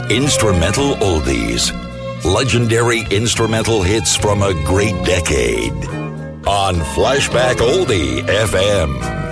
Instrumental Oldies. Legendary instrumental hits from a great decade. On Flashback Oldie FM.